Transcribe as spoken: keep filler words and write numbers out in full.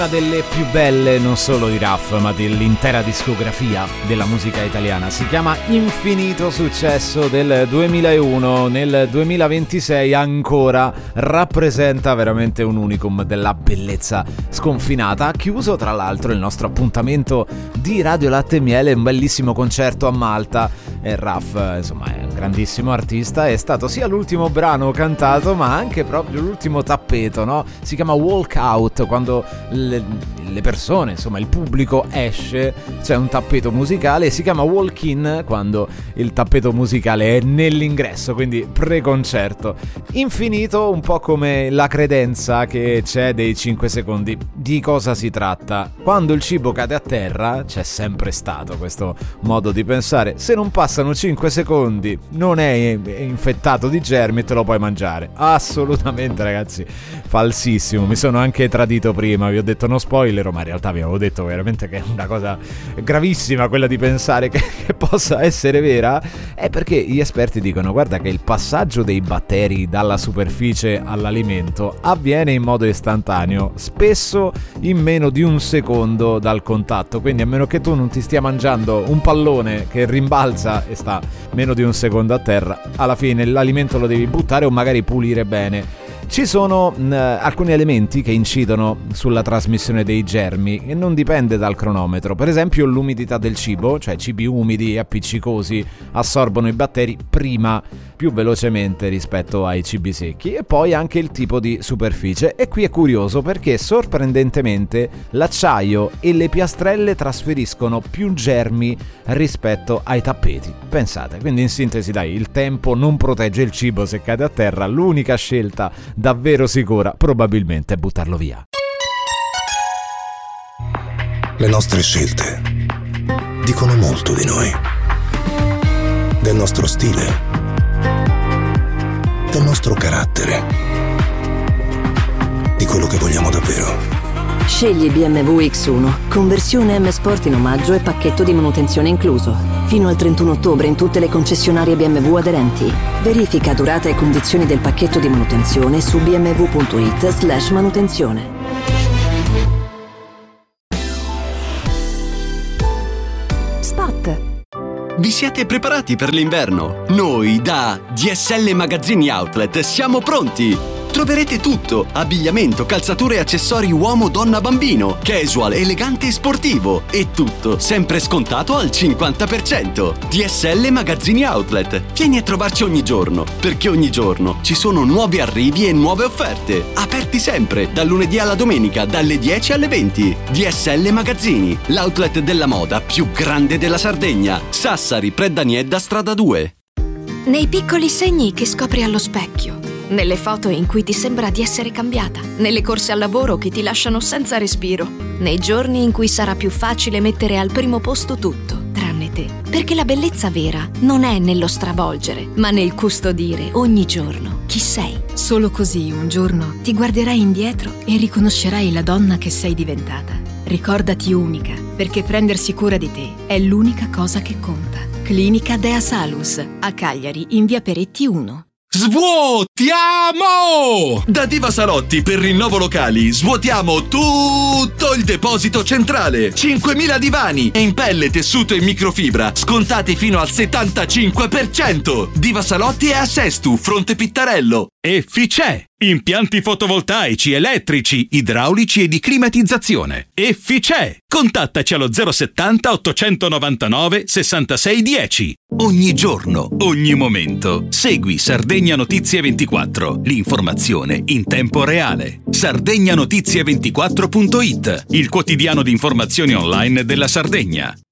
una delle più belle non solo di Raff ma dell'intera discografia della musica italiana. Si chiama Infinito Successo del duemilauno, nel duemilaventisei ancora rappresenta veramente un unicum della bellezza sconfinata. Ha chiuso tra l'altro il nostro appuntamento di Radio Latte e Miele, un bellissimo concerto a Malta, e Raff insomma è un grandissimo artista, è stato sia l'ultimo brano cantato ma anche proprio l'ultimo tappeto, no? Si chiama Walk Out, quando le, le persone, insomma il pubblico esce, c'è un tappeto musicale, e si chiama Walk In quando il tappeto musicale è nell'ingresso, quindi preconcerto. Infinito, un po' come la credenza che c'è dei cinque secondi. Di cosa si tratta? Quando il cibo cade a terra, c'è sempre stato questo modo di pensare, se non passano cinque secondi non è infettato di germi e te lo puoi mangiare. Assolutamente, ragazzi, falsissimo. Mi sono anche tradito prima, vi ho detto no spoiler, ma in realtà vi avevo detto veramente che è una cosa gravissima quella di pensare che, che possa essere vera. È perché gli esperti dicono: guarda che il passaggio dei batteri dalla superficie all'alimento avviene in modo istantaneo, spesso in meno di un secondo dal contatto, quindi a meno che tu non ti stia mangiando un pallone che rimbalza e sta meno di un secondo a terra, alla fine l'alimento lo devi buttare o magari pulire bene. Ci sono mh, alcuni elementi che incidono sulla trasmissione dei germi e non dipende dal cronometro. Per esempio l'umidità del cibo, cioè cibi umidi e appiccicosi assorbono i batteri prima, più velocemente rispetto ai cibi secchi, e poi anche il tipo di superficie. E qui è curioso perché sorprendentemente l'acciaio e le piastrelle trasferiscono più germi rispetto ai tappeti. Pensate, quindi in sintesi dai, il tempo non protegge il cibo se cade a terra, l'unica scelta davvero sicura probabilmente è buttarlo via. Le nostre scelte dicono molto di noi, del nostro stile, del nostro carattere, di quello che vogliamo davvero. Scegli B M W X uno, conversione M Sport in omaggio e pacchetto di manutenzione incluso. Fino al trentuno ottobre in tutte le concessionarie B M W aderenti. Verifica durata e condizioni del pacchetto di manutenzione su b m w punto i t slash manutenzione. Spot. Vi siete preparati per l'inverno? Noi da D S L Magazzini Outlet siamo pronti! Troverete tutto: abbigliamento, calzature e accessori uomo, donna, bambino, casual, elegante e sportivo, e tutto sempre scontato al cinquanta per cento. D S L Magazzini Outlet. Vieni a trovarci ogni giorno, perché ogni giorno ci sono nuovi arrivi e nuove offerte. Aperti sempre, dal lunedì alla domenica, dalle dieci alle venti. D S L Magazzini, l'outlet della moda più grande della Sardegna. Sassari, Preddaniedda, strada due. Nei piccoli segni che scopri allo specchio, nelle foto in cui ti sembra di essere cambiata, nelle corse al lavoro che ti lasciano senza respiro, nei giorni in cui sarà più facile mettere al primo posto tutto, tranne te. Perché la bellezza vera non è nello stravolgere, ma nel custodire ogni giorno chi sei. Solo così un giorno ti guarderai indietro e riconoscerai la donna che sei diventata. Ricordati unica, perché prendersi cura di te è l'unica cosa che conta. Clinica Dea Salus, a Cagliari, in via Peretti uno. Svuotiamo! Da Diva Salotti per rinnovo locali svuotiamo tutto il deposito centrale. cinquemila divani in pelle, tessuto e microfibra scontati fino al settantacinque per cento. Diva Salotti è a Sestu, Fronte Pittarello. Efficè! Impianti fotovoltaici, elettrici, idraulici e di climatizzazione. Efficè! Contattaci allo zero settanta ottocentonovantanove sessantasei dieci. Ogni giorno, ogni momento. Segui Sardegna Notizie ventiquattro. L'informazione in tempo reale. sardegna notizie ventiquattro punto it, il quotidiano di informazioni online della Sardegna.